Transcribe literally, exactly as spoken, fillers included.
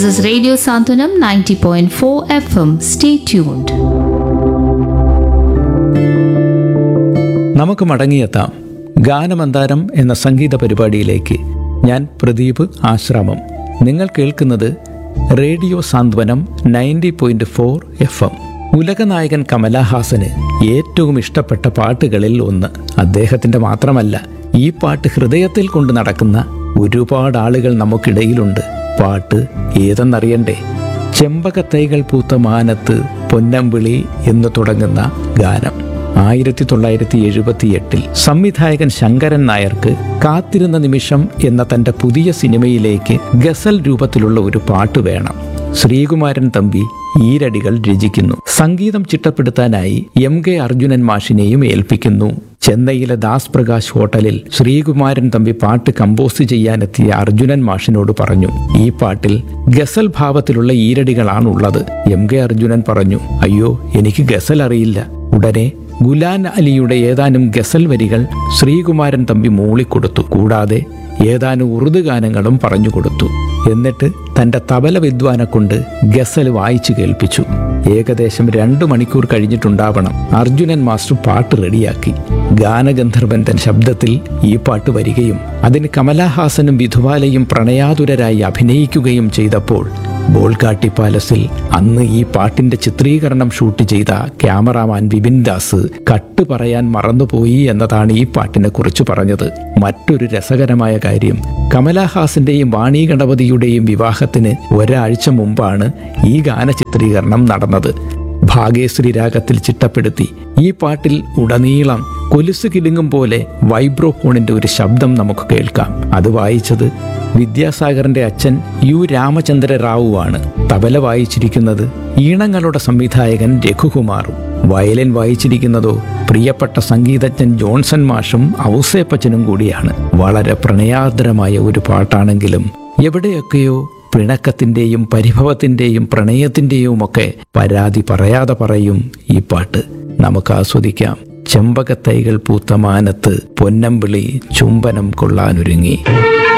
is Radio Santanam ninety point four F M. Stay tuned. നമുക്ക് മടങ്ങിയെത്താം ഗാനമന്താരം എന്ന സംഗീത പരിപാടിയിലേക്ക്. ഞാൻ പ്രദീപ് ആശ്രാമം. നിങ്ങൾ കേൾക്കുന്നത് റേഡിയോ സാന്ത്വനം ninety point four F M. ഉലകനായകൻ കമലഹാസന് ഏറ്റവും ഇഷ്ടപ്പെട്ട പാട്ടുകളിൽ ഒന്ന്. അദ്ദേഹത്തിൻ്റെ മാത്രമല്ല, ഈ പാട്ട് ഹൃദയത്തിൽ കൊണ്ട് നടക്കുന്ന ഒരുപാട് ആളുകൾ നമുക്കിടയിലുണ്ട്. പാട്ട് ഏതെന്നറിയണ്ടേ? ചെമ്പകത്തൈകൾ പൂത്ത മാനത്ത് പൊന്നമ്പിളി എന്ന് തുടങ്ങുന്ന ഗാനം ആയിരത്തി തൊള്ളായിരത്തി എഴുപത്തി എട്ടിൽ സംവിധായകൻ ശങ്കരൻ നായർക്ക് കാത്തിരുന്ന നിമിഷം എന്ന തൻ്റെ പുതിയ സിനിമയിലേക്ക് ഗസൽ രൂപത്തിലുള്ള ഒരു പാട്ട് വേണം. ശ്രീകുമാരൻ തമ്പി ഈരടികൾ രചിക്കുന്നു. സംഗീതം ചിട്ടപ്പെടുത്താനായി എം കെ അർജുനൻ മാഷിനെയും ഏൽപ്പിക്കുന്നു. ചെന്നൈയിലെ ദാസ് പ്രകാശ് ഹോട്ടലിൽ ശ്രീകുമാരൻ തമ്പി പാട്ട് കമ്പോസ് ചെയ്യാനെത്തിയ അർജുനൻ മാഷിനോട് പറഞ്ഞു, ഈ പാട്ടിൽ ഗസൽ ഭാവത്തിലുള്ള ഈരടികളാണുള്ളത്. എം കെ അർജുനൻ പറഞ്ഞു, അയ്യോ, എനിക്ക് ഗസൽ അറിയില്ല. ഉടനെ ഗുലാൻ അലിയുടെ ഏതാനും ഗസൽ വരികൾ ശ്രീകുമാരൻ തമ്പി മൂളിക്കൊടുത്തു. കൂടാതെ ഏതാനും ഉറുദു ഗാനങ്ങളും പറഞ്ഞുകൊടുത്തു. എന്നിട്ട് തൻ്റെ തബല വിദ്വാനെ കൊണ്ട് ഗസൽ വായിച്ചു കേൾപ്പിച്ചു. ഏകദേശം രണ്ടു മണിക്കൂർ കഴിഞ്ഞിട്ടുണ്ടാവണം അർജുനൻ മാസ്റ്റർ പാട്ട് റെഡിയാക്കി. ഗാനഗന്ധർവൻ തൻ ശബ്ദത്തിൽ ഈ പാട്ട് വരികയും അതിന് കമലഹാസനും വിധുവാലയും പ്രണയാതുരരായി അഭിനയിക്കുകയും ചെയ്തപ്പോൾ ബോൾഗാട്ടി പാലസിൽ അന്ന് ഈ പാട്ടിന്റെ ചിത്രീകരണം ഷൂട്ട് ചെയ്ത ക്യാമറാമാൻ വിപിൻ ദാസ് കട്ട് പറയാൻ മറന്നുപോയി എന്നതാണ് ഈ പാട്ടിനെ കുറിച്ച് പറഞ്ഞത്. മറ്റൊരു രസകരമായ കാര്യം, കമലഹാസന്റെയും വാണി ഗണപതിയുടെയും വിവാഹത്തിന് ഒരാഴ്ച മുമ്പാണ് ഈ ഗാന ചിത്രീകരണം നടന്നത്. ഭാഗ്യശ്രീ രാഗത്തിൽ ചിട്ടപ്പെടുത്തി ഈ പാട്ടിൽ ഉടനീളം കൊലുസ് കിലുങ്ങും പോലെ വൈബ്രോഫോണിന്റെ ഒരു ശബ്ദം നമുക്ക് കേൾക്കാം. അത് വായിച്ചത് വിദ്യാസാഗറിന്റെ അച്ഛൻ യു രാമചന്ദ്ര റാവുവാണ്. തബല വായിച്ചിരിക്കുന്നത് ഈണങ്ങളുടെ സംവിധായകൻ രഘുകുമാറും. വയലിൻ വായിച്ചിരിക്കുന്നതോ പ്രിയപ്പെട്ട സംഗീതജ്ഞൻ ജോൺസൺ മാഷും ഔസേപ്പച്ചനും കൂടിയാണ്. വളരെ പ്രണയാർദ്രമായ ഒരു പാട്ടാണെങ്കിലും എവിടെയൊക്കെയോ പിണക്കത്തിൻ്റെയും പരിഭവത്തിൻ്റെയും പ്രണയത്തിൻ്റെയും ഒക്കെ പരാതി പറയാതെ പറയും ഈ പാട്ട്. നമുക്ക് ആസ്വദിക്കാം. ചെമ്പകത്തൈകൾ പൂത്ത മാനത്ത് പൊന്നമ്പിളി ചുംബനം കൊള്ളാനൊരുങ്ങി.